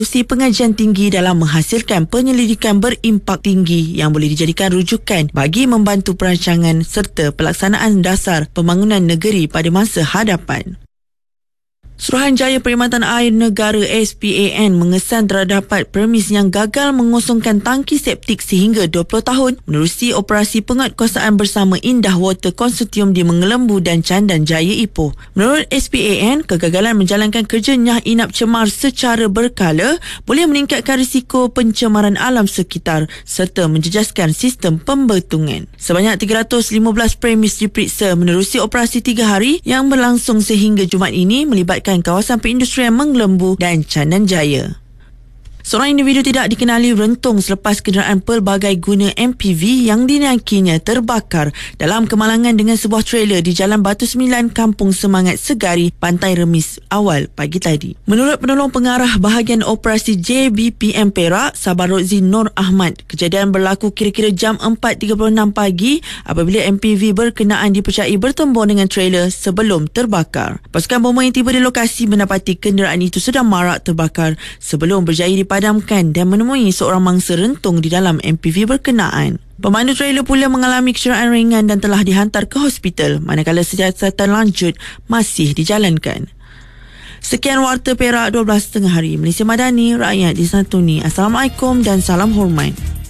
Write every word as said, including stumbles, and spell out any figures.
Institusi pengajian tinggi dalam menghasilkan penyelidikan berimpak tinggi yang boleh dijadikan rujukan bagi membantu perancangan serta pelaksanaan dasar pembangunan negeri pada masa hadapan. Suruhanjaya Perkhidmatan Air Negara S P A N mengesan terdapat premis yang gagal mengosongkan tangki septik sehingga dua puluh tahun menerusi operasi penguatkuasaan bersama Indah Water Consortium di Mengelembu dan Candan Jaya Ipoh. Menurut S P A N, kegagalan menjalankan kerja nyah inap cemar secara berkala boleh meningkatkan risiko pencemaran alam sekitar serta menjejaskan sistem pembetungan. Sebanyak tiga ratus lima belas premis diperiksa menerusi operasi tiga hari yang berlangsung sehingga Jumaat ini melibatkan kawasan perindustrian Mengelembu dan Candan Jaya. Seorang individu tidak dikenali rentung selepas kenderaan pelbagai guna M P V yang dinaikinya terbakar dalam kemalangan dengan sebuah trailer di Jalan Batu Sembilan, Kampung Semangat Segari, Pantai Remis awal pagi tadi. Menurut penolong pengarah bahagian operasi J B P M Perak, Sabar Rozzi Nur Ahmad, kejadian berlaku kira-kira jam empat tiga puluh enam pagi apabila M P V berkenaan dipercayai bertembur dengan trailer sebelum terbakar. Pasukan bomba yang tiba di lokasi mendapati kenderaan itu sedang marak terbakar sebelum berjaya dipadamkan dan menemui seorang mangsa rentung di dalam M P V berkenaan. Pemandu trailer pula mengalami kecederaan ringan dan telah dihantar ke hospital, manakala siasatan lanjut masih dijalankan. Sekian Warta Perak dua belas tiga puluh hari. Malaysia Madani, rakyat disantuni. Assalamualaikum dan salam hormat.